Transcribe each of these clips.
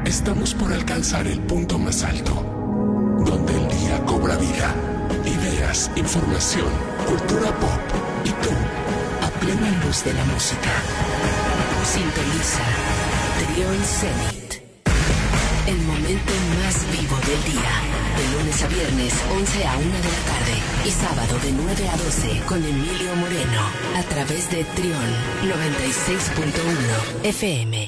Estamos por alcanzar el punto más alto, donde el día cobra vida. Ideas, información, cultura pop y tú, a plena luz de la música. Sintoniza Trión Zenit. El momento más vivo del día. De lunes a viernes, 11 a 1 de la tarde. Y sábado de 9 a 12 con Emilio Moreno. A través de Trión 96.1 FM.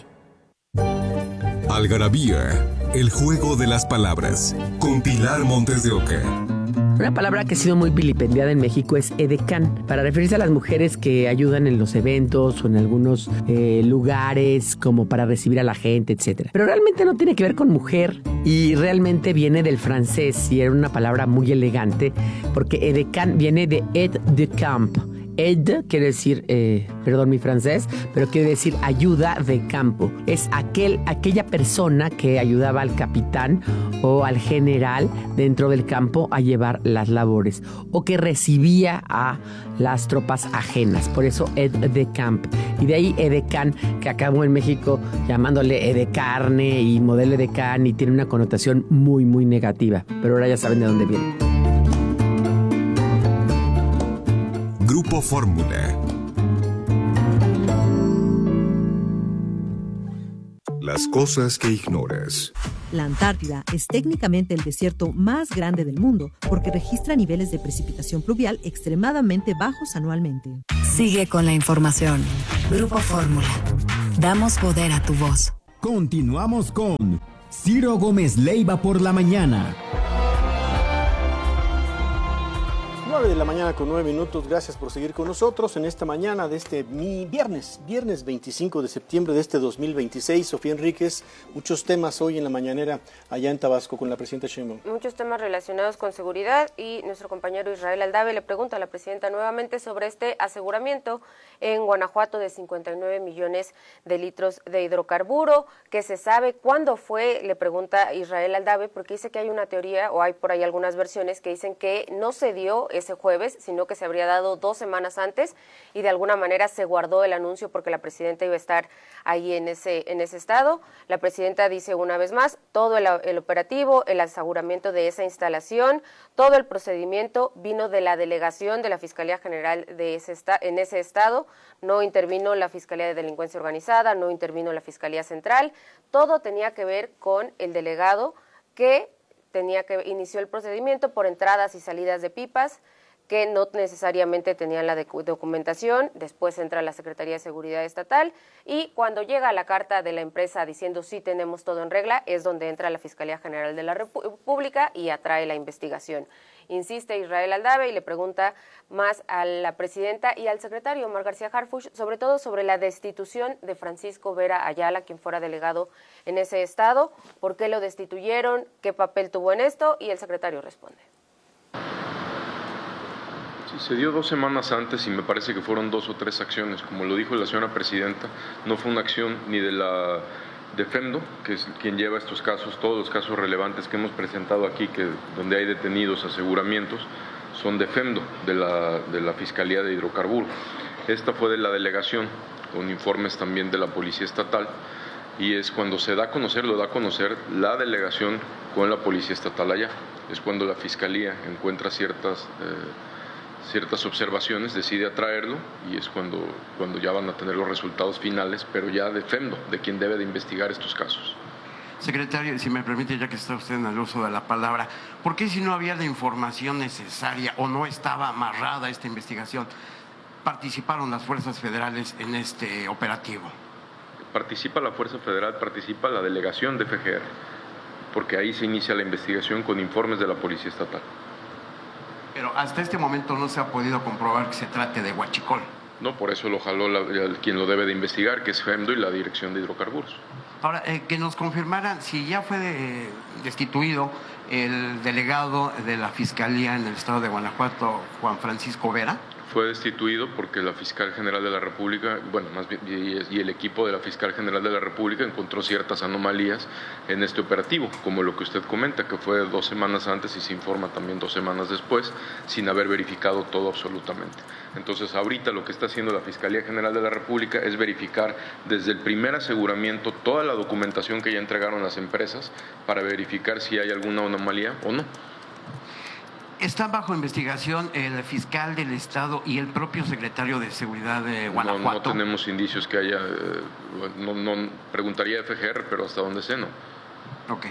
Algarabía, el juego de las palabras, con Pilar Montes de Oca. Una palabra que ha sido muy vilipendiada en México es edecán, para referirse a las mujeres que ayudan en los eventos o en algunos lugares, como para recibir a la gente, etc. Pero realmente no tiene que ver con mujer y realmente viene del francés y era una palabra muy elegante, porque edecán viene de aide de camp. Aide quiere decir, perdón mi francés, pero quiere decir ayuda de campo. Es aquella persona que ayudaba al capitán o al general dentro del campo a llevar las labores, o que recibía a las tropas ajenas. Por eso aide de camp. Y de ahí edecán, que acabó en México llamándole edecarne y modelo edecán, y tiene una connotación muy, muy negativa. Pero ahora ya saben de dónde viene. Grupo Fórmula. Las cosas que ignoras. La Antártida es técnicamente el desierto más grande del mundo porque registra niveles de precipitación pluvial extremadamente bajos anualmente. Sigue con la información. Grupo Fórmula. Damos poder a tu voz. Continuamos con Ciro Gómez Leiva por la mañana. 9 de la mañana con 9 minutos. Gracias por seguir con nosotros en esta mañana de este viernes 25 de septiembre de este 2026. Sofía Enríquez, muchos temas hoy en la mañanera allá en Tabasco con la presidenta Sheinbaum. Muchos temas relacionados con seguridad, y nuestro compañero Israel Aldave le pregunta a la presidenta nuevamente sobre este aseguramiento en Guanajuato de 59 millones de litros de hidrocarburo, que se sabe cuándo fue, le pregunta Israel Aldave, porque dice que hay una teoría, o hay por ahí algunas versiones que dicen que no se dio ese jueves, sino que se habría dado 2 semanas antes, y de alguna manera se guardó el anuncio porque la presidenta iba a estar ahí en ese estado. La presidenta dice una vez más, todo el operativo, el aseguramiento de esa instalación, todo el procedimiento vino de la delegación de la Fiscalía General en ese estado. No intervino la Fiscalía de Delincuencia Organizada, no intervino la Fiscalía Central, todo tenía que ver con el delegado que inició el procedimiento por entradas y salidas de pipas que no necesariamente tenían la documentación. Después entra la Secretaría de Seguridad Estatal, y cuando llega la carta de la empresa diciendo sí tenemos todo en regla, es donde entra la Fiscalía General de la República y atrae la investigación. Insiste Israel Aldave y le pregunta más a la presidenta y al secretario Omar García Harfuch, sobre todo sobre la destitución de Francisco Vera Ayala, quien fuera delegado en ese estado, por qué lo destituyeron, qué papel tuvo en esto, y el secretario responde. Sí, se dio 2 semanas antes y me parece que fueron 2 o 3 acciones. Como lo dijo la señora presidenta, no fue una acción ni de FEMDO, que es quien lleva estos casos, todos los casos relevantes que hemos presentado aquí, donde hay detenidos, aseguramientos, son de FEMDO, de la Fiscalía de Hidrocarburos. Esta fue de la delegación, con informes también de la Policía Estatal, y es cuando se da a conocer, lo da a conocer la delegación con la Policía Estatal allá. Es cuando la Fiscalía encuentra ciertas observaciones, decide atraerlo, y es cuando ya van a tener los resultados finales, pero ya de FEMDO, de quien debe de investigar estos casos. Secretario, si me permite, ya que está usted en el uso de la palabra, ¿por qué si no había la información necesaria o no estaba amarrada esta investigación, participaron las fuerzas federales en este operativo? Participa la Fuerza Federal, participa la delegación de FGR, porque ahí se inicia la investigación con informes de la Policía Estatal. Pero hasta este momento no se ha podido comprobar que se trate de huachicol. No, por eso lo jaló quien lo debe de investigar, que es FEMDO y la Dirección de Hidrocarburos. Ahora, que nos confirmaran si ya fue destituido el delegado de la Fiscalía en el estado de Guanajuato, Juan Francisco Vera. Fue destituido porque la fiscal general de la República, bueno, más bien, y el equipo de la fiscal general de la República encontró ciertas anomalías en este operativo, como lo que usted comenta, que fue 2 semanas antes y se informa también 2 semanas después, sin haber verificado todo absolutamente. Entonces, ahorita lo que está haciendo la Fiscalía General de la República es verificar desde el primer aseguramiento toda la documentación que ya entregaron las empresas para verificar si hay alguna anomalía o no. Están bajo investigación el fiscal del Estado y el propio secretario de Seguridad de Guanajuato. No tenemos indicios que haya, no preguntaría a FGR, pero hasta donde sé no. Ok.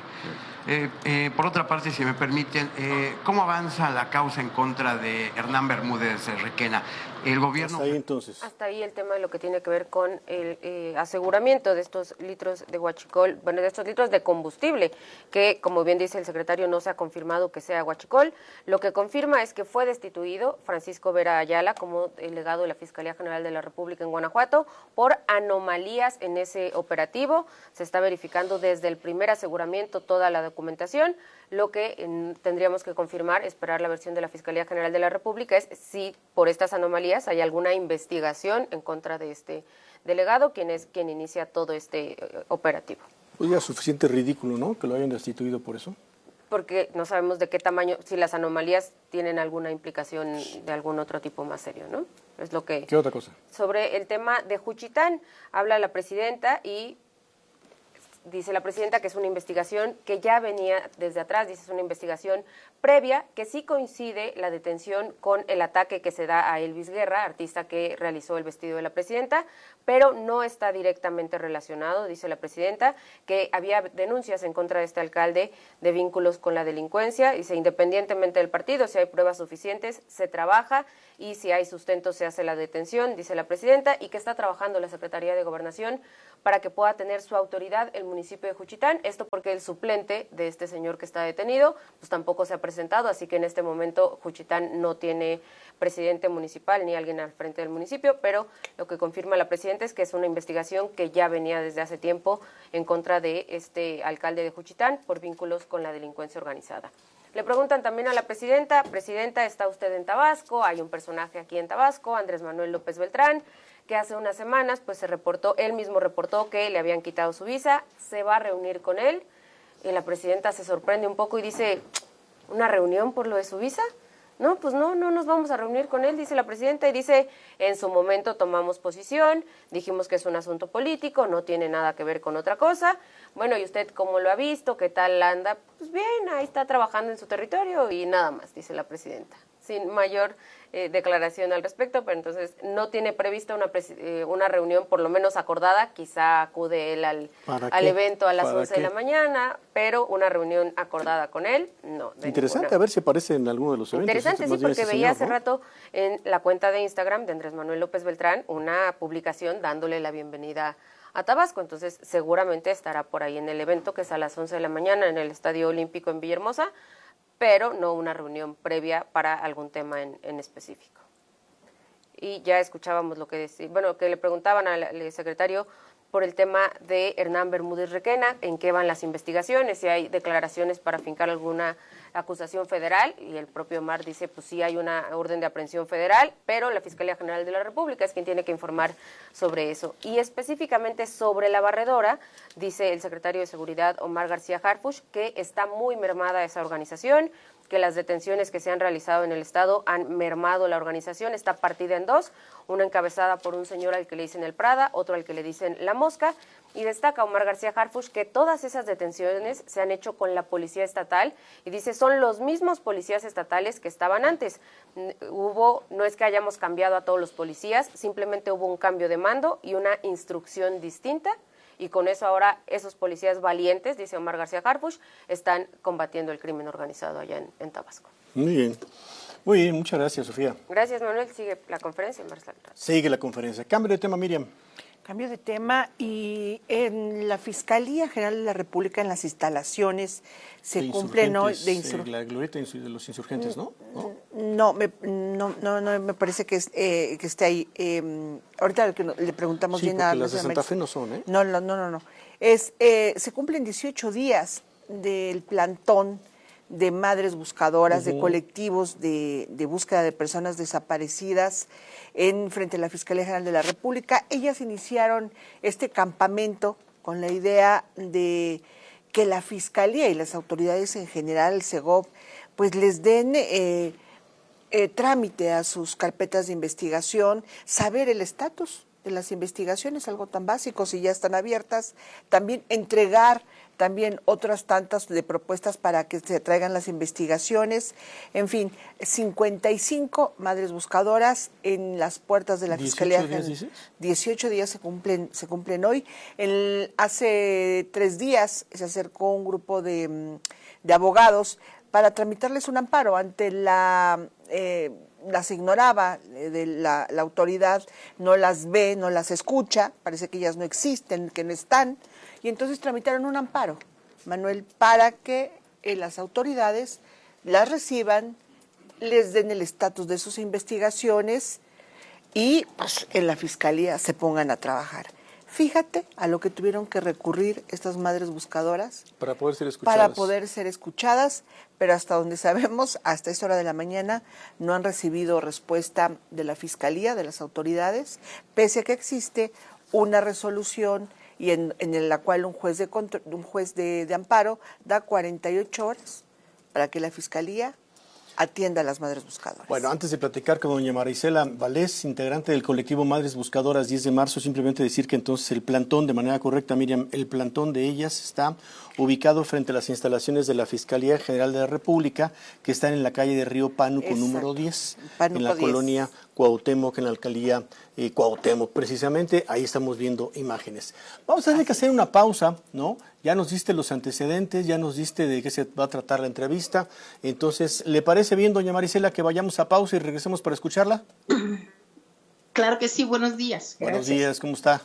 Por otra parte, si me permiten, ¿cómo avanza la causa en contra de Hernán Bermúdez Requena? El gobierno... Hasta ahí entonces. Hasta ahí el tema de lo que tiene que ver con el aseguramiento de estos litros de huachicol, bueno, de estos litros de combustible, que como bien dice el secretario no se ha confirmado que sea huachicol. Lo que confirma es que fue destituido Francisco Vera Ayala como delegado de la Fiscalía General de la República en Guanajuato por anomalías en ese operativo. Se está verificando desde el primer aseguramiento toda la documentación. Lo que tendríamos que confirmar, esperar la versión de la Fiscalía General de la República, es si por estas anomalías hay alguna investigación en contra de este delegado, quien es quien inicia todo este operativo. Oiga, suficiente ridículo, ¿no?, que lo hayan destituido por eso. Porque no sabemos de qué tamaño, si las anomalías tienen alguna implicación de algún otro tipo más serio, ¿no? Es lo que... ¿Qué otra cosa? Sobre el tema de Juchitán, habla la presidenta y dice la presidenta que es una investigación que ya venía desde atrás, dice es una investigación previa, que sí coincide la detención con el ataque que se da a Elvis Guerra, artista que realizó el vestido de la presidenta, pero no está directamente relacionado, dice la presidenta, que había denuncias en contra de este alcalde de vínculos con la delincuencia, dice independientemente del partido, si hay pruebas suficientes, se trabaja y si hay sustento se hace la detención, dice la presidenta, y que está trabajando la Secretaría de Gobernación para que pueda tener su autoridad el municipio de Juchitán, esto porque el suplente de este señor que está detenido, pues tampoco se ha presentado, así que en este momento Juchitán no tiene presidente municipal ni alguien al frente del municipio, pero lo que confirma la presidenta es que es una investigación que ya venía desde hace tiempo en contra de este alcalde de Juchitán por vínculos con la delincuencia organizada. Le preguntan también a la presidenta, ¿está usted en Tabasco? Hay un personaje aquí en Tabasco, Andrés Manuel López Beltrán, que hace unas semanas pues él mismo reportó que le habían quitado su visa, se va a reunir con él, y la presidenta se sorprende un poco y dice, ¿una reunión por lo de su visa? No, pues no nos vamos a reunir con él, dice la presidenta, y dice, en su momento tomamos posición, dijimos que es un asunto político, no tiene nada que ver con otra cosa. Bueno, ¿y usted cómo lo ha visto? ¿Qué tal anda? Pues bien, ahí está trabajando en su territorio y nada más, dice la presidenta, sin mayor declaración al respecto, pero entonces no tiene prevista una reunión por lo menos acordada, quizá acude él al evento a las 11 de la mañana, pero una reunión acordada con él, no. Interesante, a ver si aparece en alguno de los eventos. Interesante, sí, porque veía hace rato en la cuenta de Instagram de Andrés Manuel López Beltrán una publicación dándole la bienvenida a Tabasco, entonces seguramente estará por ahí en el evento que es a las 11 de la mañana en el Estadio Olímpico en Villahermosa, pero no una reunión previa para algún tema en específico. Y ya escuchábamos lo que decía, que le preguntaban al secretario por el tema de Hernán Bermúdez Requena, en qué van las investigaciones, si hay declaraciones para fincar alguna acusación federal, y el propio Omar dice, pues sí hay una orden de aprehensión federal, pero la Fiscalía General de la República es quien tiene que informar sobre eso. Y específicamente sobre la barredora, dice el secretario de Seguridad Omar García Harfuch, que está muy mermada esa organización, que las detenciones que se han realizado en el estado han mermado la organización, está partida en dos, una encabezada por un señor al que le dicen el Prada, otro al que le dicen la Mosca, y destaca Omar García Harfuch que todas esas detenciones se han hecho con la policía estatal, y dice, son los mismos policías estatales que estaban antes. No es que hayamos cambiado a todos los policías, simplemente hubo un cambio de mando y una instrucción distinta, y con eso ahora esos policías valientes, dice Omar García Harfuch, están combatiendo el crimen organizado allá en Tabasco. Muy bien, muchas gracias, Sofía. Gracias, Manuel. Sigue la conferencia, Marcelo. Sigue la conferencia. Cambio de tema, Miriam. Cambio de tema, y en la Fiscalía General de la República, en las instalaciones, se cumple, ¿no? La glorieta de los insurgentes, ¿no? No, me parece que esté ahí. Ahorita le preguntamos bien a las de Santa Fe no son, ¿eh? No. Se cumplen 18 días del plantón de madres buscadoras, de colectivos de búsqueda de personas desaparecidas frente a la Fiscalía General de la República. Ellas iniciaron este campamento con la idea de que la Fiscalía y las autoridades en general, el Segov, pues les den trámite a sus carpetas de investigación, saber el estatus de las investigaciones, algo tan básico, si ya están abiertas, también entregar también otras tantas de propuestas para que se traigan las investigaciones. En fin, 55 madres buscadoras en las puertas de la Fiscalía. 18 días se cumplen hoy. Hace 3 días se acercó un grupo de abogados para tramitarles un amparo ante las ignoraba la autoridad, no las ve, no las escucha, parece que ellas no existen, que no están, y entonces tramitaron un amparo, Manuel, para que las autoridades las reciban, les den el estatus de sus investigaciones y pues, en la Fiscalía se pongan a trabajar. Fíjate a lo que tuvieron que recurrir estas madres buscadoras para poder ser escuchadas. Pero hasta donde sabemos, hasta esta hora de la mañana, no han recibido respuesta de la Fiscalía, de las autoridades, pese a que existe una resolución y en la cual un juez de amparo da 48 horas para que la Fiscalía atienda a las madres buscadoras. Bueno, antes de platicar con doña Marisela Valdés, integrante del colectivo Madres Buscadoras 10 de marzo, simplemente decir que entonces el plantón, de manera correcta, Miriam, el plantón de ellas está ubicado frente a las instalaciones de la Fiscalía General de la República, que están en la calle de Río Pánuco, número 10, en la colonia Cuauhtémoc, en la alcaldía Cuauhtémoc, precisamente. Ahí estamos viendo imágenes. Vamos a tener que hacer una pausa, ¿no? Ya nos diste los antecedentes, ya nos diste de qué se va a tratar la entrevista. Entonces, ¿le parece bien, doña Marisela, que vayamos a pausa y regresemos para escucharla? Claro que sí, buenos días. Buenos días, ¿cómo está?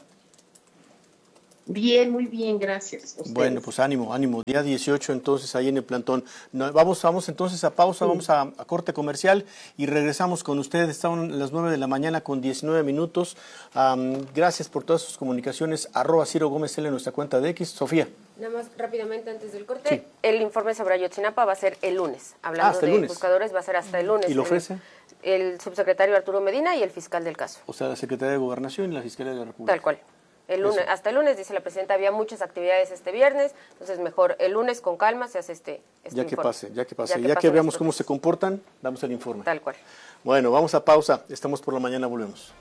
Bien, muy bien, gracias. Bueno, pues ánimo. Día 18 entonces ahí en el plantón. Vamos entonces a pausa, vamos a corte comercial y regresamos con ustedes. Están las 9 de la mañana con 19 minutos. Gracias por todas sus comunicaciones. @Ciro Gómez L en nuestra cuenta de X. Sofía. Nada más rápidamente antes del corte. Sí. El informe sobre Ayotzinapa va a ser el lunes. Hablando de buscadores, va a ser hasta el lunes. ¿Y lo ofrece? El subsecretario Arturo Medina y el fiscal del caso. O sea, la Secretaría de Gobernación y la Fiscalía de la República. Tal cual. El lunes, hasta el lunes, dice la presidenta, había muchas actividades este viernes, entonces mejor el lunes con calma se hace este ya informe. Ya que veamos cómo se comportan, damos el informe. Tal cual. Bueno, vamos a pausa. Estamos por la mañana, volvemos.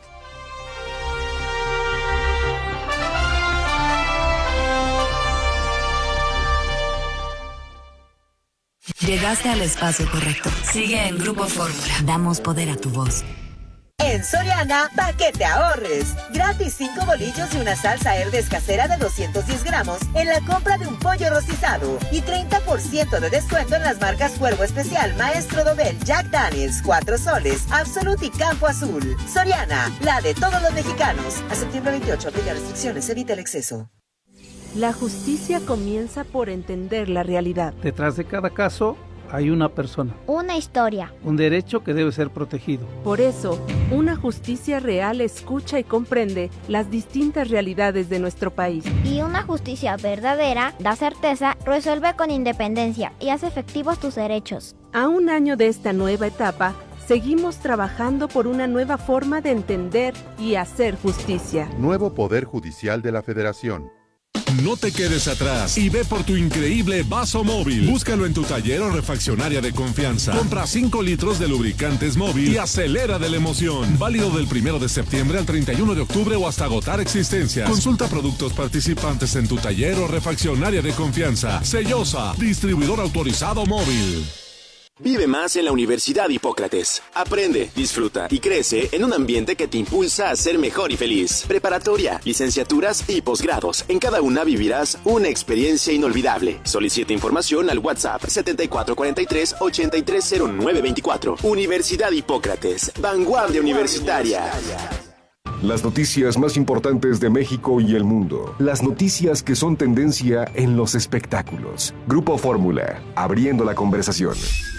Llegaste al espacio correcto. Sigue en Grupo Fórmula. Damos poder a tu voz. En Soriana, pa' que te ahorres. Gratis 5 bolillos y una salsa Herdes casera de 210 gramos en la compra de un pollo rostizado. Y 30% de descuento en las marcas Cuervo Especial, Maestro Dobel, Jack Daniels, 4 soles, Absolut y Campo Azul. Soriana, la de todos los mexicanos. A septiembre 28, aplica restricciones, evita el exceso. La justicia comienza por entender la realidad. Detrás de cada caso hay una persona. Una historia. Un derecho que debe ser protegido. Por eso, una justicia real escucha y comprende las distintas realidades de nuestro país. Y una justicia verdadera da certeza, resuelve con independencia y hace efectivos tus derechos. A un año de esta nueva etapa, seguimos trabajando por una nueva forma de entender y hacer justicia. Nuevo Poder Judicial de la Federación. No te quedes atrás y ve por tu increíble vaso móvil. Búscalo en tu taller o refaccionaria de confianza. Compra 5 litros de lubricantes móvil y acelera de la emoción. Válido del 1 de septiembre al 31 de octubre o hasta agotar existencias. Consulta productos participantes en tu taller o refaccionaria de confianza. Sellosa, distribuidor autorizado móvil. Vive más en la Universidad Hipócrates. Aprende, disfruta y crece en un ambiente que te impulsa a ser mejor y feliz. Preparatoria, licenciaturas y posgrados. En cada una vivirás una experiencia inolvidable. Solicita información al WhatsApp 7443-830924. Universidad Hipócrates. Vanguardia Universitaria. Las noticias más importantes de México y el mundo. Las noticias que son tendencia en los espectáculos. Grupo Fórmula, abriendo la conversación.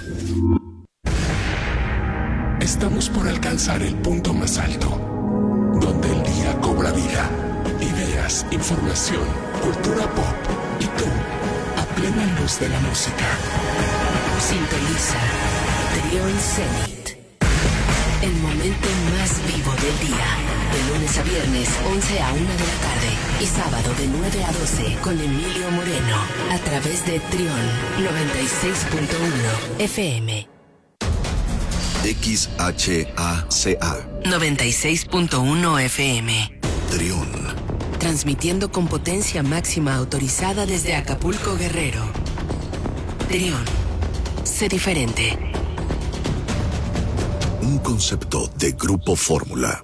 Estamos por alcanzar el punto más alto, donde el día cobra vida. Ideas, información, cultura pop y tú, a plena luz de la música. Sintoniza Trión Zenit. El momento más vivo del día. De lunes a viernes, 11 a 1 de la tarde. Y sábado de 9 a 12 con Emilio Moreno. A través de Trión 96.1 FM. XHACA 96.1 FM. Trión. Transmitiendo con potencia máxima autorizada desde Acapulco, Guerrero. Trión. Sé diferente. Un concepto de Grupo Fórmula.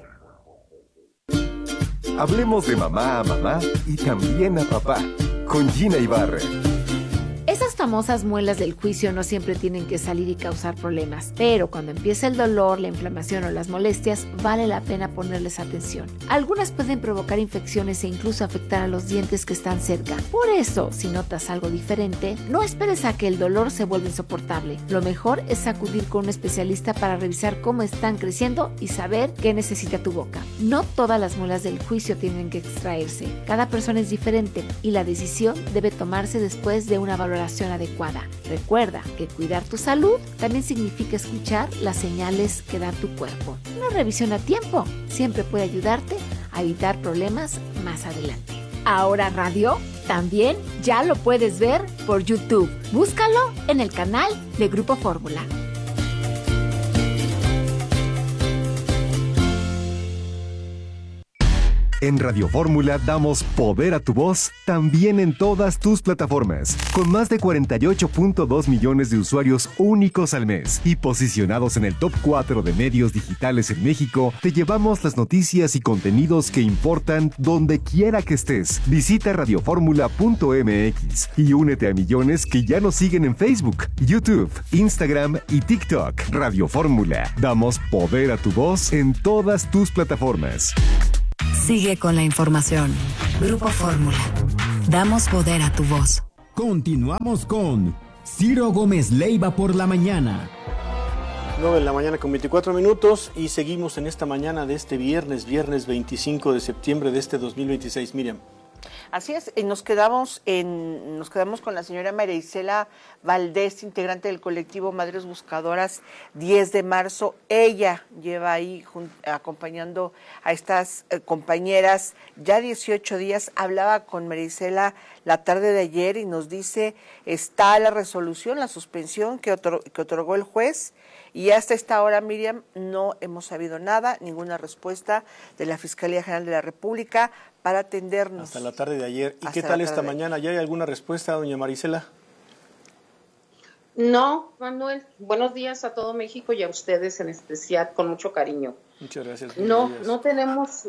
Hablemos de mamá a mamá y también a papá, con Gina Ibarra. Esas famosas muelas del juicio no siempre tienen que salir y causar problemas, pero cuando empieza el dolor, la inflamación o las molestias, vale la pena ponerles atención. Algunas pueden provocar infecciones e incluso afectar a los dientes que están cerca. Por eso, si notas algo diferente, no esperes a que el dolor se vuelva insoportable. Lo mejor es acudir con un especialista para revisar cómo están creciendo y saber qué necesita tu boca. No todas las muelas del juicio tienen que extraerse. Cada persona es diferente y la decisión debe tomarse después de una valoración adecuada. Recuerda que cuidar tu salud también significa escuchar las señales que da tu cuerpo. Una revisión a tiempo siempre puede ayudarte a evitar problemas más adelante. Ahora Radio también ya lo puedes ver por YouTube. Búscalo en el canal de Grupo Fórmula. En Radio Fórmula damos poder a tu voz también en todas tus plataformas, con más de 48.2 millones de usuarios únicos al mes y posicionados en el top 4 de medios digitales en México. Te llevamos las noticias y contenidos que importan donde quiera que estés. Visita radioformula.mx y únete a millones que ya nos siguen en Facebook, YouTube, Instagram y TikTok. Radio Fórmula, damos poder a tu voz en todas tus plataformas. Sigue con la información. Grupo Fórmula. Damos poder a tu voz. Continuamos con Ciro Gómez Leiva por la mañana. 9 de la mañana con 24 minutos y seguimos en esta mañana de este viernes 25 de septiembre de este 2026. Miriam. Así es, y nos quedamos con la señora María Isela Valdés, integrante del colectivo Madres Buscadoras 10 de marzo. Ella lleva ahí acompañando a estas compañeras ya 18 días. Hablaba con María Isela la tarde de ayer y nos dice, está la resolución, la suspensión que otorgó el juez. Y hasta esta hora, Miriam, no hemos sabido nada, ninguna respuesta de la Fiscalía General de la República para atendernos. Hasta la tarde de ayer. ¿Y qué tal esta mañana? ¿Ya hay alguna respuesta, doña Marisela? No, Manuel. Buenos días a todo México y a ustedes en especial, con mucho cariño. Muchas gracias. No tenemos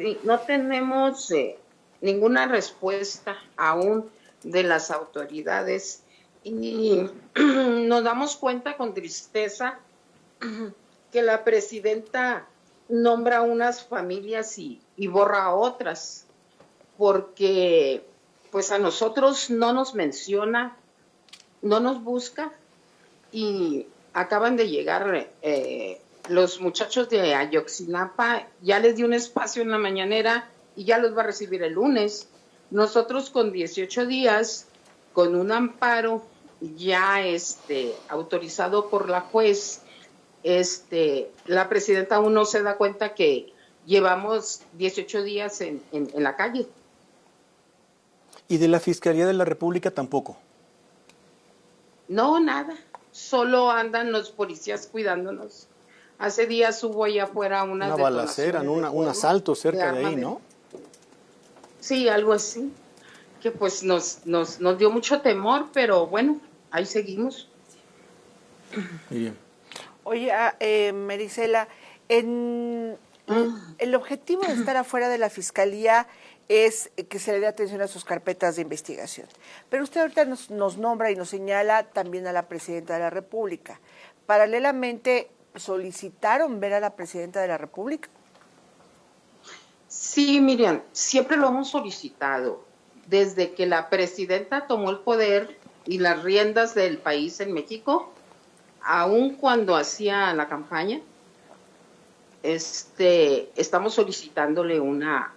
ninguna respuesta aún de las autoridades y nos damos cuenta con tristeza que la presidenta nombra unas familias y borra a otras, porque pues a nosotros no nos menciona, no nos busca, y acaban de llegar los muchachos de Ayotzinapa, ya les dio un espacio en la mañanera y ya los va a recibir el lunes. Nosotros con 18 días, con un amparo ya autorizado por la juez, la presidenta aún no se da cuenta que llevamos 18 días en la calle. ¿Y de la Fiscalía de la República tampoco? No, nada. Solo andan los policías cuidándonos. Hace días hubo allá afuera una balacera, un asalto cerca de ahí, ¿no? Sí, algo así. Que pues nos dio mucho temor, pero bueno, ahí seguimos. Bien. Oye, Marisela, el objetivo de estar afuera de la Fiscalía es que se le dé atención a sus carpetas de investigación. Pero usted ahorita nos nombra y nos señala también a la Presidenta de la República. Paralelamente, ¿solicitaron ver a la Presidenta de la República? Sí, Miriam, siempre lo hemos solicitado. Desde que la Presidenta tomó el poder y las riendas del país en México, aun cuando hacía la campaña, estamos solicitándole una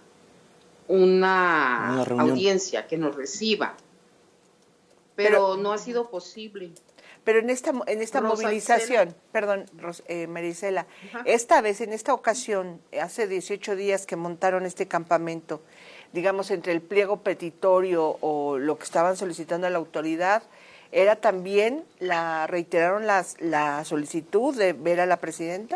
audiencia que nos reciba, pero no ha sido posible. Pero en esta movilización, perdón, Marisela, esta vez, en esta ocasión, hace 18 días que montaron este campamento, digamos, entre el pliego petitorio o lo que estaban solicitando a la autoridad, ¿era también, reiteraron la solicitud de ver a la presidenta?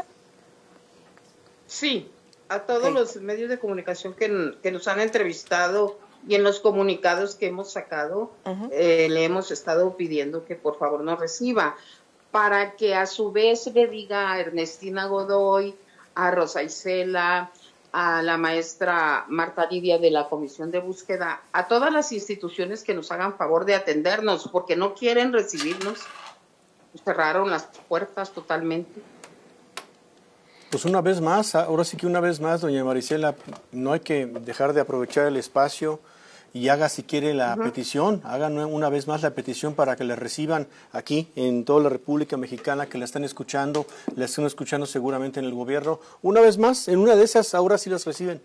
Sí, a todos los medios de comunicación que nos han entrevistado y en los comunicados que hemos sacado, le hemos estado pidiendo que por favor nos reciba, para que a su vez le diga a Ernestina Godoy, a Rosa Isela, a la maestra Marta Lidia de la Comisión de Búsqueda, a todas las instituciones que nos hagan favor de atendernos, porque no quieren recibirnos, cerraron las puertas totalmente. Pues una vez más, ahora sí que una vez más, doña Marisela, no hay que dejar de aprovechar el espacio y haga si quiere la petición, hagan una vez más la petición para que les reciban aquí en toda la República Mexicana, que la están escuchando seguramente en el gobierno. Una vez más, en una de esas, ahora sí las reciben.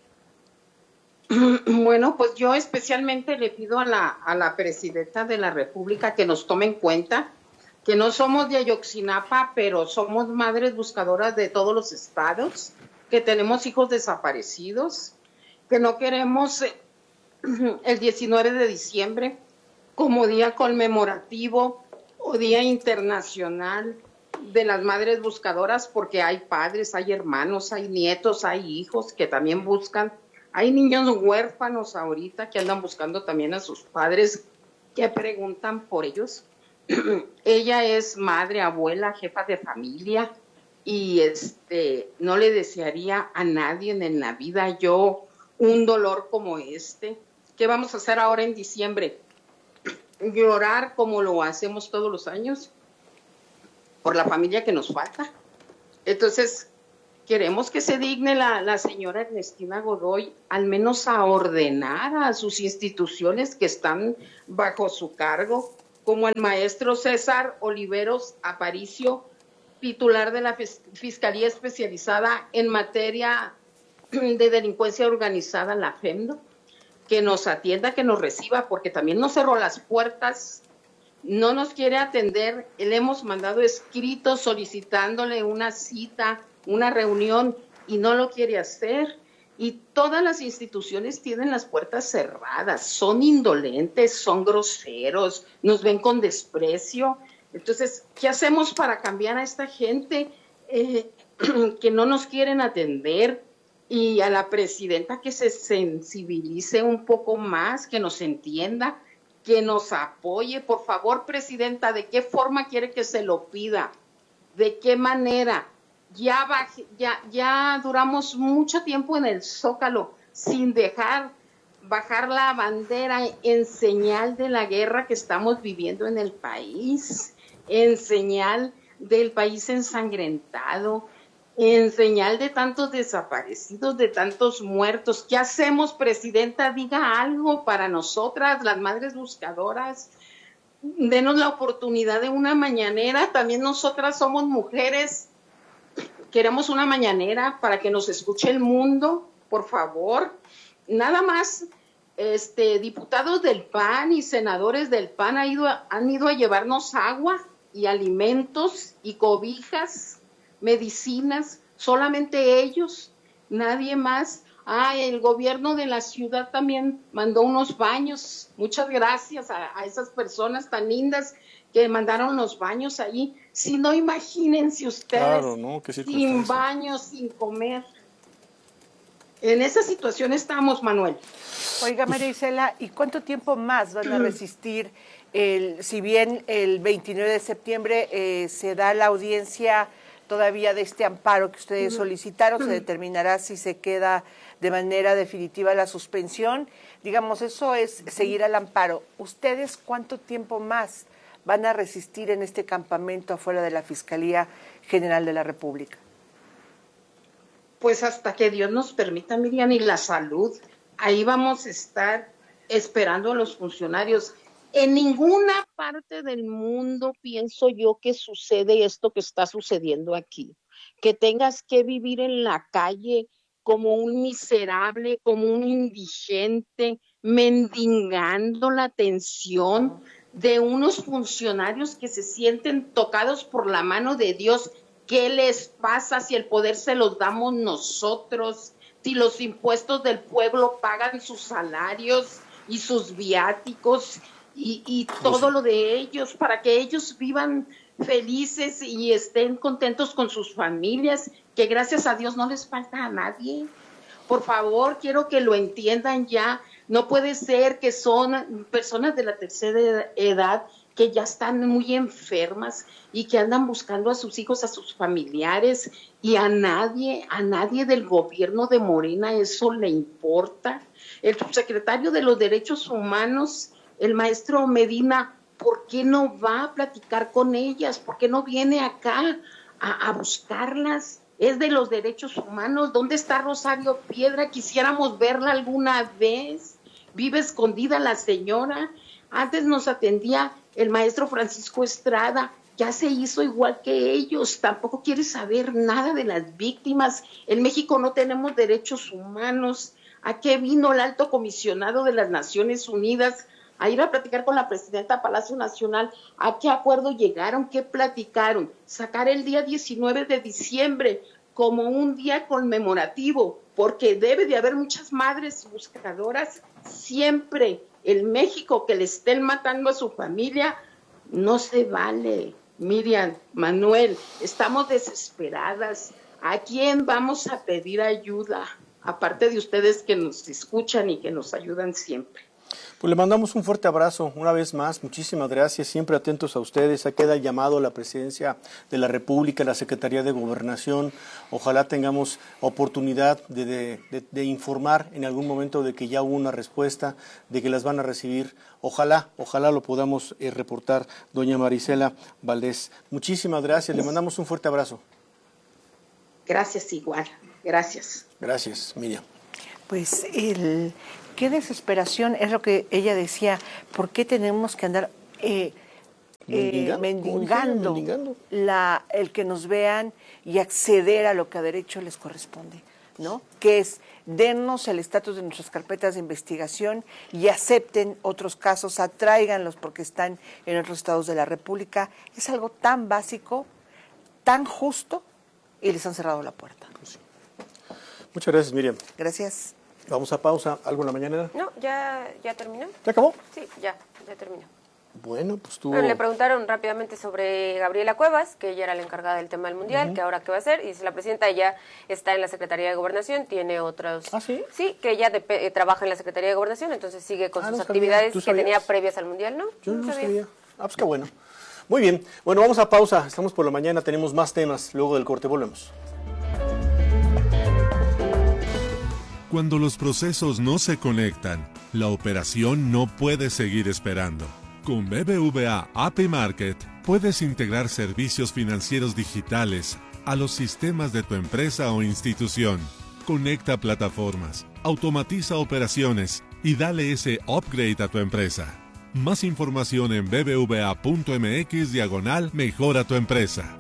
Bueno, pues yo especialmente le pido a la presidenta de la República que nos tome en cuenta, que no somos de Ayotzinapa, pero somos madres buscadoras de todos los estados, que tenemos hijos desaparecidos, que no queremos el 19 de diciembre como día conmemorativo o día internacional de las madres buscadoras, porque hay padres, hay hermanos, hay nietos, hay hijos que también buscan, hay niños huérfanos ahorita que andan buscando también a sus padres, que preguntan por ellos. Ella es madre, abuela, jefa de familia y no le desearía a nadie en la vida yo un dolor como este. ¿Qué vamos a hacer ahora en diciembre? ¿Llorar como lo hacemos todos los años por la familia que nos falta? Entonces, queremos que se digne la señora Ernestina Godoy al menos a ordenar a sus instituciones que están bajo su cargo, como el maestro César Oliveros Aparicio, titular de la Fiscalía Especializada en Materia de Delincuencia Organizada, la FEMDO, que nos atienda, que nos reciba, porque también nos cerró las puertas, no nos quiere atender. Le hemos mandado escritos solicitándole una cita, una reunión, y no lo quiere hacer. Y todas las instituciones tienen las puertas cerradas, son indolentes, son groseros, nos ven con desprecio. Entonces, ¿qué hacemos para cambiar a esta gente que no nos quieren atender? Y a la presidenta que se sensibilice un poco más, que nos entienda, que nos apoye. Por favor, presidenta, ¿de qué forma quiere que se lo pida? ¿De qué manera? Ya duramos mucho tiempo en el Zócalo sin dejar bajar la bandera en señal de la guerra que estamos viviendo en el país, en señal del país ensangrentado, en señal de tantos desaparecidos, de tantos muertos. ¿Qué hacemos, presidenta? Diga algo para nosotras, las madres buscadoras. Denos la oportunidad de una mañanera. También nosotras somos mujeres. Queremos una mañanera para que nos escuche el mundo, por favor. Nada más, diputados del PAN y senadores del PAN han ido a llevarnos agua y alimentos y cobijas, medicinas, solamente ellos, nadie más. El gobierno de la ciudad también mandó unos baños. Muchas gracias a esas personas tan lindas que mandaron los baños ahí. Si no, imagínense ustedes, claro, ¿no? Sin baños, sin comer. En esa situación estamos, Manuel. Oiga, María Isela, ¿y cuánto tiempo más van a resistir? Si bien el 29 de septiembre se da la audiencia todavía de este amparo que ustedes solicitaron, se determinará si se queda de manera definitiva la suspensión. Digamos, eso es seguir al amparo. ¿Ustedes cuánto tiempo más van a resistir en este campamento afuera de la Fiscalía General de la República? Pues hasta que Dios nos permita, Miriam, y la salud. Ahí vamos a estar esperando a los funcionarios. En ninguna parte del mundo pienso yo que sucede esto que está sucediendo aquí. Que tengas que vivir en la calle como un miserable, como un indigente, mendigando la atención de unos funcionarios que se sienten tocados por la mano de Dios. ¿Qué les pasa si el poder se los damos nosotros? Si los impuestos del pueblo pagan sus salarios y sus viáticos y todo lo de ellos, para que ellos vivan felices y estén contentos con sus familias, que gracias a Dios no les falta a nadie. Por favor, quiero que lo entiendan ya. No puede ser que son personas de la tercera edad que ya están muy enfermas y que andan buscando a sus hijos, a sus familiares, y a nadie del gobierno de Morena eso le importa. El subsecretario de los Derechos Humanos, el maestro Medina, ¿por qué no va a platicar con ellas? ¿Por qué no viene acá a buscarlas? Es de los derechos humanos. ¿Dónde está Rosario Piedra? Quisiéramos verla alguna vez. Vive escondida la señora. Antes nos atendía el maestro Francisco Estrada. Ya se hizo igual que ellos. Tampoco quiere saber nada de las víctimas. En México no tenemos derechos humanos. ¿A qué vino el alto comisionado de las Naciones Unidas? A ir a platicar con la presidenta de Palacio Nacional. ¿A qué acuerdo llegaron? ¿Qué platicaron? Sacar el día 19 de diciembre como un día conmemorativo, porque debe de haber muchas madres buscadoras siempre. En México que le estén matando a su familia, no se vale. Miriam, Manuel, estamos desesperadas. ¿A quién vamos a pedir ayuda? Aparte de ustedes que nos escuchan y que nos ayudan siempre. Pues le mandamos un fuerte abrazo una vez más, muchísimas gracias, siempre atentos a ustedes. Ahí queda el llamado a la Presidencia de la República, a la Secretaría de Gobernación. Ojalá tengamos oportunidad de informar en algún momento de que ya hubo una respuesta, de que las van a recibir. Ojalá lo podamos reportar, doña Marisela Valdés. Muchísimas gracias, le mandamos un fuerte abrazo. Gracias igual, gracias. Gracias, Miriam. Pues qué desesperación, es lo que ella decía, ¿por qué tenemos que andar mendigando el que nos vean y acceder a lo que a derecho les corresponde, ¿no? Que es, dennos el estatus de nuestras carpetas de investigación y acepten otros casos, atráiganlos porque están en otros estados de la República. Es algo tan básico, tan justo, y les han cerrado la puerta. Pues sí. Muchas gracias, Miriam. Gracias. Vamos a pausa. ¿Algo en la mañana? No, ya terminó. ¿Ya acabó? Sí, ya terminó. Bueno, pues tú... Bueno, le preguntaron rápidamente sobre Gabriela Cuevas, que ella era la encargada del tema del Mundial, que ahora qué va a hacer, y dice la presidenta ya está en la Secretaría de Gobernación, tiene otros... ¿Ah, sí? Sí, que ella trabaja en la Secretaría de Gobernación, entonces sigue con sus actividades que tenía previas al Mundial, ¿no? Yo no sabía. Ah, pues qué bueno. Muy bien. Bueno, vamos a pausa. Estamos por la mañana, tenemos más temas. Luego del corte volvemos. Cuando los procesos no se conectan, la operación no puede seguir esperando. Con BBVA API Market puedes integrar servicios financieros digitales a los sistemas de tu empresa o institución. Conecta plataformas, automatiza operaciones y dale ese upgrade a tu empresa. Más información en bbva.mx/mejora tu empresa.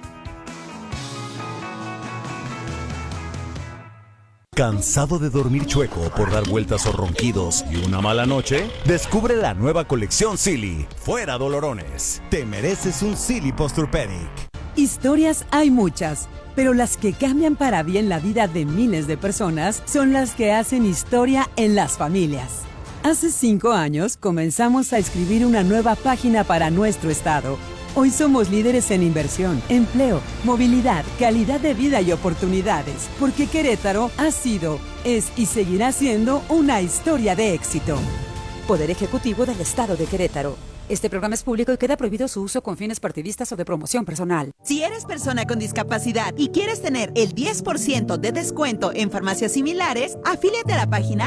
¿Cansado de dormir chueco por dar vueltas o ronquidos y una mala noche? Descubre la nueva colección Silly. Fuera dolorones. Te mereces un Silly Posturepedic. Historias hay muchas, pero las que cambian para bien la vida de miles de personas son las que hacen historia en las familias. Hace 5 años comenzamos a escribir una nueva página para nuestro estado. Hoy somos líderes en inversión, empleo, movilidad, calidad de vida y oportunidades, porque Querétaro ha sido, es y seguirá siendo una historia de éxito. Poder Ejecutivo del Estado de Querétaro. Este programa es público y queda prohibido su uso con fines partidistas o de promoción personal. Si eres persona con discapacidad y quieres tener el 10% de descuento en farmacias similares, afíliate a la página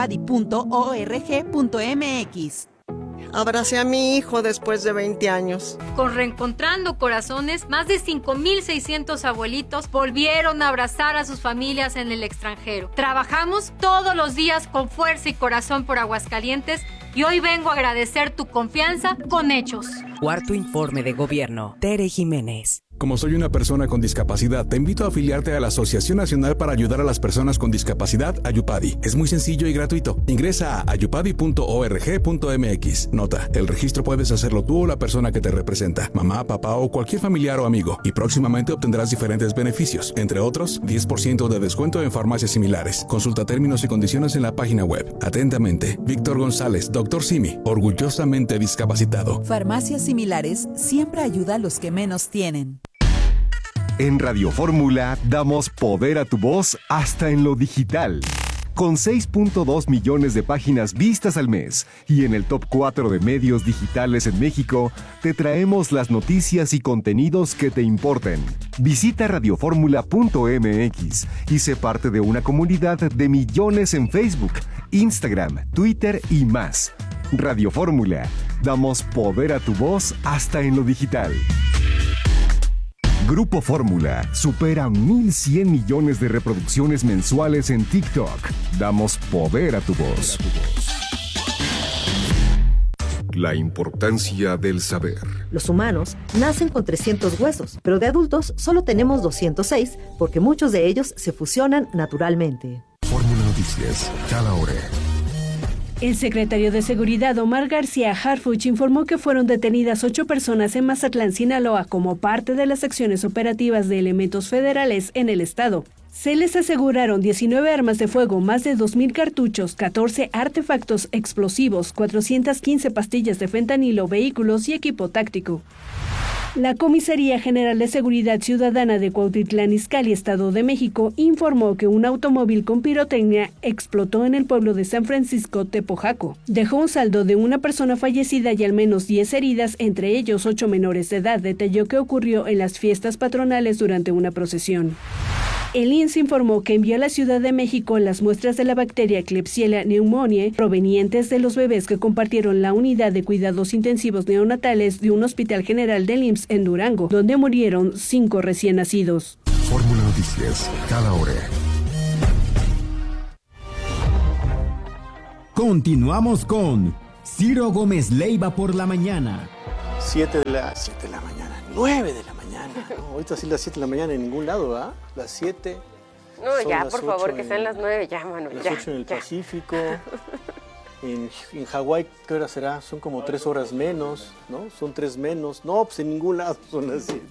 ayupadi.org.mx. Abracé a mi hijo después de 20 años. Con Reencontrando Corazones, más de 5,600 abuelitos volvieron a abrazar a sus familias en el extranjero. Trabajamos todos los días con fuerza y corazón por Aguascalientes y hoy vengo a agradecer tu confianza con hechos. Cuarto Informe de Gobierno. Tere Jiménez. Como soy una persona con discapacidad, te invito a afiliarte a la Asociación Nacional para Ayudar a las Personas con Discapacidad, Ayupadi. Es muy sencillo y gratuito. Ingresa a ayupadi.org.mx. Nota, el registro puedes hacerlo tú o la persona que te representa, mamá, papá o cualquier familiar o amigo, y próximamente obtendrás diferentes beneficios, entre otros, 10% de descuento en farmacias similares. Consulta términos y condiciones en la página web. Atentamente, Víctor González, Dr. Simi, orgullosamente discapacitado. Farmacias similares siempre ayuda a los que menos tienen. En Radio Fórmula damos poder a tu voz hasta en lo digital. Con 6.2 millones de páginas vistas al mes y en el top 4 de medios digitales en México, te traemos las noticias y contenidos que te importen. Visita radioformula.mx y sé parte de una comunidad de millones en Facebook, Instagram, Twitter y más. Radio Fórmula, damos poder a tu voz hasta en lo digital. Grupo Fórmula supera 1,100 millones de reproducciones mensuales en TikTok. Damos poder a tu voz. La importancia del saber. Los humanos nacen con 300 huesos, pero de adultos solo tenemos 206 porque muchos de ellos se fusionan naturalmente. Fórmula Noticias, cada hora. El secretario de Seguridad, Omar García Harfuch, informó que fueron detenidas 8 personas en Mazatlán, Sinaloa, como parte de las acciones operativas de elementos federales en el estado. Se les aseguraron 19 armas de fuego, más de 2,000 cartuchos, 14 artefactos explosivos, 415 pastillas de fentanilo, vehículos y equipo táctico. La Comisaría General de Seguridad Ciudadana de Cuautitlán Izcalli, Estado de México, informó que un automóvil con pirotecnia explotó en el pueblo de San Francisco, Tepojaco. Dejó un saldo de una persona fallecida y al menos 10 heridas, entre ellos 8 menores de edad, detalló que ocurrió en las fiestas patronales durante una procesión. El INS informó que envió a la Ciudad de México las muestras de la bacteria Klebsiella pneumoniae provenientes de los bebés que compartieron la unidad de cuidados intensivos neonatales de un hospital general del IMSS en Durango, donde murieron 5 recién nacidos. Fórmula Noticias, cada hora. Continuamos con Ciro Gómez Leiva por la mañana. 7 de la mañana, 9 de la mañana. No, ahorita sí las 7 de la mañana en ningún lado, ¿ah? Las 7. No, ya, por favor, que sean las 9 ya, Manuel. Las 8 en el Pacífico. En Hawái, ¿qué hora será? Son como 3 horas menos, ¿no? Son 3 menos. No, pues en ningún lado son las 7.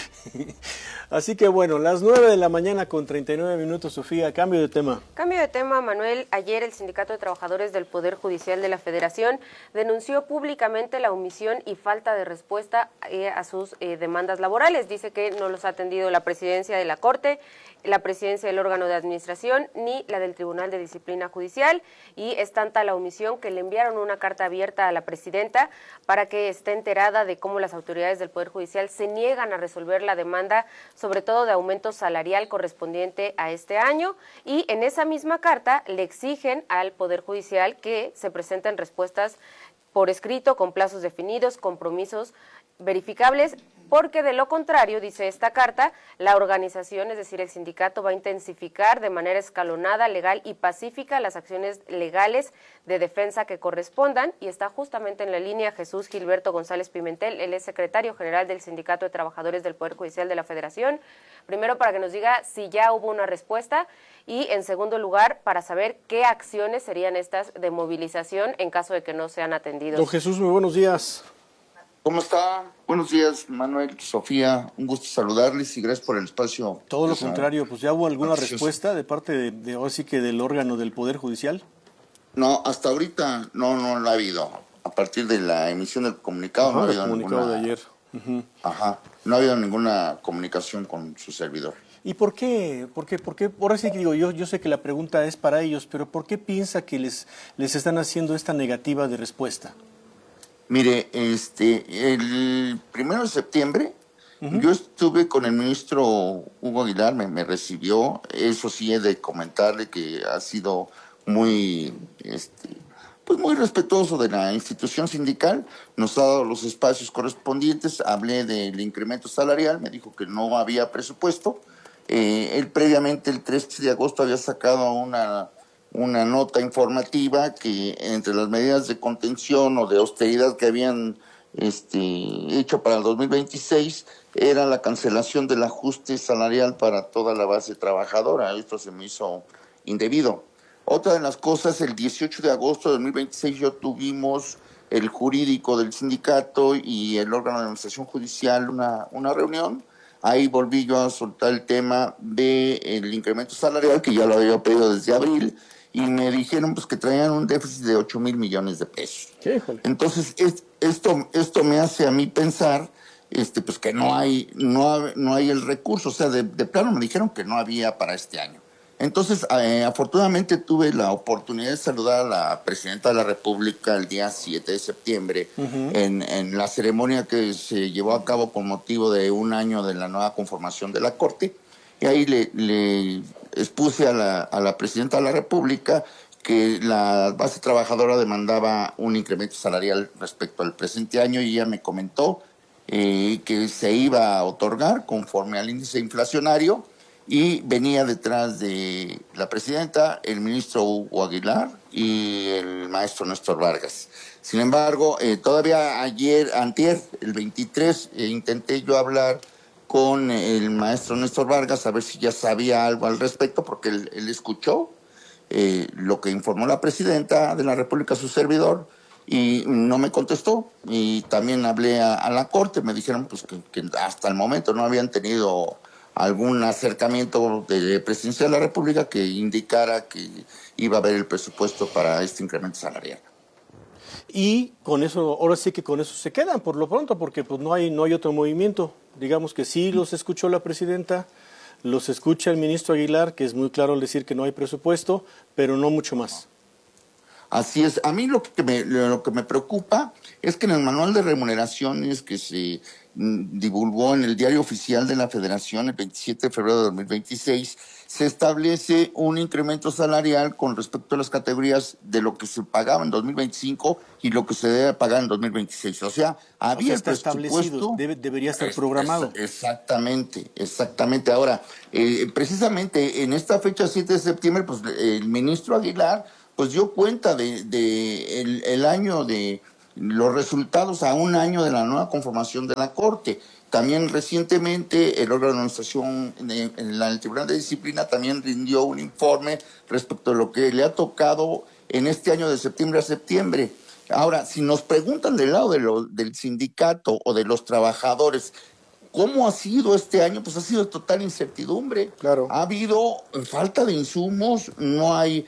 Así que bueno, las 9 de la mañana con 39 minutos, Sofía. Cambio de tema. Cambio de tema, Manuel. Ayer el Sindicato de Trabajadores del Poder Judicial de la Federación denunció públicamente la omisión y falta de respuesta a sus demandas laborales. Dice que no los ha atendido la presidencia de la Corte, la presidencia del órgano de administración ni la del Tribunal de Disciplina Judicial, y es tanta la omisión que le enviaron una carta abierta a la presidenta para que esté enterada de cómo las autoridades del Poder Judicial se niegan a resolver la demanda, sobre todo de aumento salarial correspondiente a este año, y en esa misma carta le exigen al Poder Judicial que se presenten respuestas por escrito, con plazos definidos, compromisos verificables, porque de lo contrario, dice esta carta, la organización, es decir, el sindicato, va a intensificar de manera escalonada, legal y pacífica las acciones legales de defensa que correspondan, y está justamente en la línea Jesús Gilberto González Pimentel, él es secretario general del Sindicato de Trabajadores del Poder Judicial de la Federación. Primero, para que nos diga si ya hubo una respuesta, y en segundo lugar, para saber qué acciones serían estas de movilización en caso de que no sean atendidos. Don Jesús, muy buenos días. ¿Cómo está? Buenos días, Manuel, Sofía, un gusto saludarles y gracias por el espacio. Todo lo contrario, pues ya hubo alguna respuesta de parte de ahora sí que del órgano del Poder Judicial. No, hasta ahorita no la ha habido. A partir de la emisión del comunicado no ha habido comunicado de ayer. No ha habido ninguna comunicación con su servidor. ¿Y por qué? Ahora sí que digo, yo sé que la pregunta es para ellos, pero ¿por qué piensa que les están haciendo esta negativa de respuesta? Mire, el 1 de septiembre yo estuve con el ministro Hugo Aguilar, me recibió. Eso sí, he de comentarle que ha sido muy muy respetuoso de la institución sindical, nos ha dado los espacios correspondientes. Hablé del incremento salarial, me dijo que no había presupuesto. Él previamente, el 13 de agosto, había sacado una nota informativa que entre las medidas de contención o de austeridad que habían hecho para el 2026 era la cancelación del ajuste salarial para toda la base trabajadora. Esto se me hizo indebido. Otra de las cosas, el 18 de agosto de 2026 tuvimos el jurídico del sindicato y el órgano de administración judicial una reunión. Ahí volví yo a soltar el tema del incremento salarial, que ya lo había pedido desde abril, y me dijeron pues que traían un déficit de 8,000 millones de pesos. Entonces, esto me hace a mí pensar pues que no hay el recurso, o sea, de plano me dijeron que no había para este año. Entonces, afortunadamente tuve la oportunidad de saludar a la Presidenta de la República el día 7 de septiembre en la ceremonia que se llevó a cabo con motivo de un año de la nueva conformación de la Corte. Y ahí le expuse a la Presidenta de la República que la base trabajadora demandaba un incremento salarial respecto al presente año, y ella me comentó que se iba a otorgar conforme al índice inflacionario, y venía detrás de la presidenta el ministro Hugo Aguilar y el maestro Néstor Vargas. Sin embargo, todavía antier, el 23, intenté yo hablar con el maestro Néstor Vargas a ver si ya sabía algo al respecto, porque él escuchó lo que informó la presidenta de la República, su servidor, y no me contestó. Y también hablé a la Corte, me dijeron pues que hasta el momento no habían tenido algún acercamiento de Presidencia de la República que indicara que iba a haber el presupuesto para este incremento salarial. Y con eso, ahora sí que con eso se quedan por lo pronto, porque pues no hay otro movimiento. Digamos que sí los escuchó la presidenta, los escucha el ministro Aguilar, que es muy claro al decir que no hay presupuesto, pero no mucho más. Así es. A mí lo que me preocupa es que en el manual de remuneraciones que se divulgó en el Diario Oficial de la Federación el 27 de febrero de 2026, se establece un incremento salarial con respecto a las categorías de lo que se pagaba en 2025 y lo que se debe pagar en 2026. O sea, había está establecido, debería estar programado. Exactamente. Ahora, precisamente en esta fecha 7 de septiembre, pues el ministro Aguilar pues dio cuenta de el año de los resultados a un año de la nueva conformación de la Corte. También recientemente el órgano de administración en el Tribunal de Disciplina también rindió un informe respecto a lo que le ha tocado en este año de septiembre a septiembre. Ahora, si nos preguntan del lado del sindicato o de los trabajadores, ¿cómo ha sido este año? Pues ha sido total incertidumbre. Claro. Ha habido falta de insumos, no hay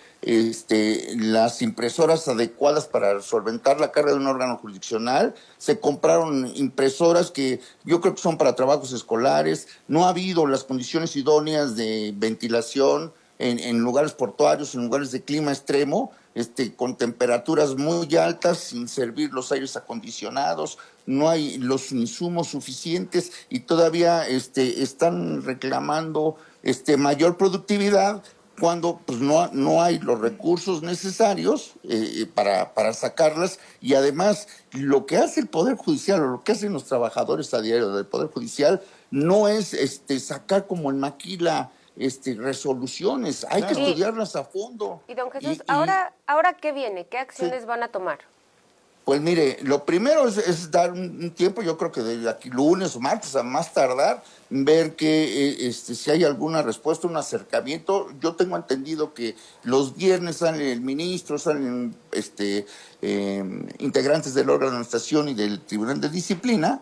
las impresoras adecuadas para solventar la carga de un órgano jurisdiccional. Se compraron impresoras que yo creo que son para trabajos escolares. No ha habido las condiciones idóneas de ventilación en lugares portuarios, en lugares de clima extremo, con temperaturas muy altas, sin servir los aires acondicionados. No hay los insumos suficientes y todavía están reclamando mayor productividad cuando pues no hay los recursos necesarios para sacarlas. Y además lo que hace el Poder Judicial o lo que hacen los trabajadores a diario del Poder Judicial no es sacar como en maquila resoluciones, hay que estudiarlas a fondo. Y don Jesús, ¿ahora qué viene? ¿Qué acciones van a tomar? Pues mire, lo primero es dar un tiempo, yo creo que de aquí lunes o martes a más tardar, ver que si hay alguna respuesta, un acercamiento. Yo tengo entendido que los viernes sale el ministro, salen integrantes del órgano de administración y del Tribunal de Disciplina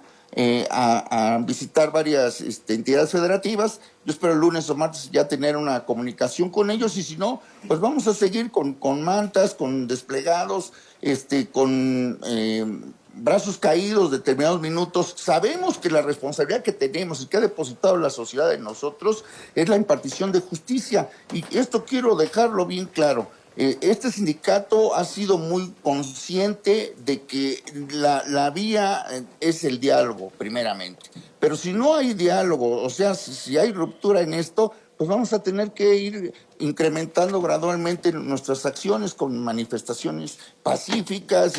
a visitar varias entidades federativas. Yo espero el lunes o martes ya tener una comunicación con ellos, y si no, pues vamos a seguir con mantas, con desplegados, con brazos caídos determinados minutos. Sabemos que la responsabilidad que tenemos y que ha depositado la sociedad en nosotros es la impartición de justicia, y esto quiero dejarlo bien claro. Este sindicato ha sido muy consciente de que la vía es el diálogo, primeramente. Pero si no hay diálogo, o sea, si hay ruptura en esto, pues vamos a tener que ir incrementando gradualmente nuestras acciones con manifestaciones pacíficas,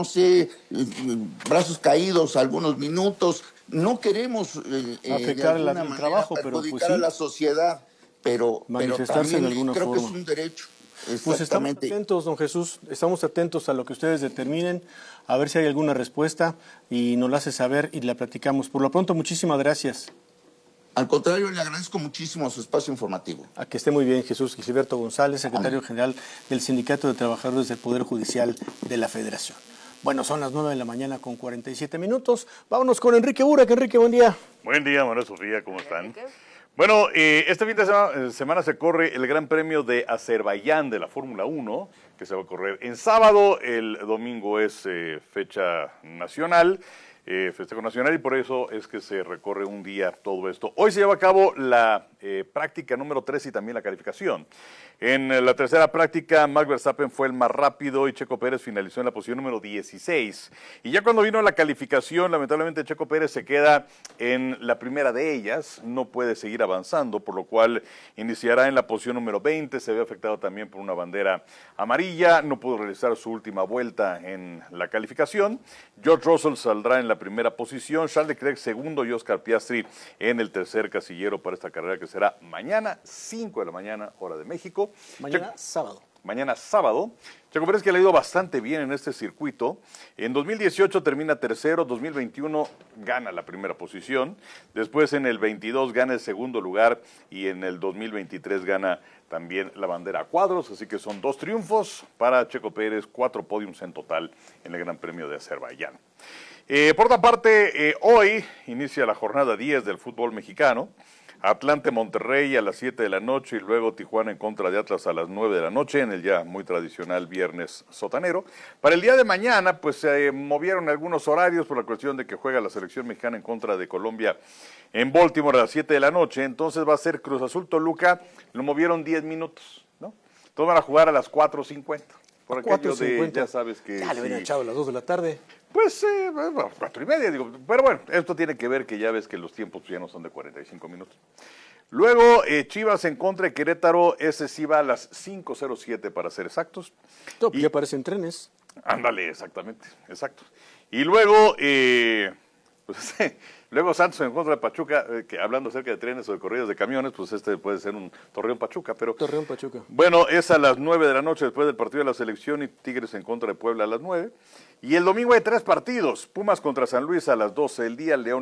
brazos caídos algunos minutos. No queremos afectar el trabajo, pero perjudicar a la sociedad, pero manifestarse también de alguna creo forma. que es un derecho. Pues estamos atentos, don Jesús, estamos atentos a lo que ustedes determinen, a ver si hay alguna respuesta y nos la hace saber y la platicamos. Por lo pronto, muchísimas gracias. Al contrario, le agradezco muchísimo su espacio informativo. A que esté muy bien, Jesús. Gilberto González, secretario general del Sindicato de Trabajadores del Poder Judicial de la Federación. Bueno, son las 9:47 a.m. Vámonos con Enrique Burak. Enrique, buen día. Buen día, María Sofía, ¿cómo están? Bueno, este fin de semana se corre el Gran Premio de Azerbaiyán de la Fórmula 1, que se va a correr en sábado. El domingo es fecha nacional. Festejo nacional, y por eso es que se recorre un día todo esto. Hoy se lleva a cabo la práctica número 3 y también la calificación. En la tercera práctica, Max Verstappen fue el más rápido y Checo Pérez finalizó en la posición número 16. Y ya cuando vino la calificación, lamentablemente Checo Pérez se queda en la primera de ellas, no puede seguir avanzando, por lo cual iniciará en la posición número 20, se ve afectado también por una bandera amarilla, no pudo realizar su última vuelta en la calificación. George Russell saldrá en la primera posición, Charles Leclerc segundo y Oscar Piastri en el tercer casillero para esta carrera que será mañana, 5 de la mañana, hora de México. Sábado. Mañana sábado. Checo Pérez, que le ha ido bastante bien en este circuito. En 2018 termina tercero, 2021 gana la primera posición, después en el 22 gana el segundo lugar y en el 2023 gana también la bandera a cuadros, así que son 2 triunfos para Checo Pérez, 4 podiums en total en el Gran Premio de Azerbaiyán. Por otra parte, hoy inicia la jornada 10 del fútbol mexicano. Atlante Monterrey a las 7 de la noche y luego Tijuana en contra de Atlas a las 9 de la noche en el ya muy tradicional viernes sotanero. Para el día de mañana pues se movieron algunos horarios por la cuestión de que juega la selección mexicana en contra de Colombia en Baltimore a las 7 de la noche, entonces va a ser Cruz Azul Toluca, lo movieron 10 minutos, ¿no? Todos van a jugar a las 4:50. Por aquello de, ya sabes que... Ya le habían echado a las 2 de la tarde. Pues 4:30, digo, pero bueno, esto tiene que ver que ya ves que los tiempos ya no son de 45 minutos. Luego, Chivas en contra de Querétaro, ese sí va a las 5:07 para ser exactos. Y ya aparecen trenes. Ándale, exactamente, exacto. Y luego, pues, luego Santos en contra de Pachuca, que hablando acerca de trenes o de corridas de camiones, pues este puede ser un Torreón-Pachuca, pero... Torreón-Pachuca. Bueno, es a las 9 de la noche después del partido de la selección y Tigres en contra de Puebla a las 9. Y el domingo hay 3 partidos, Pumas contra San Luis a las 12 del día, León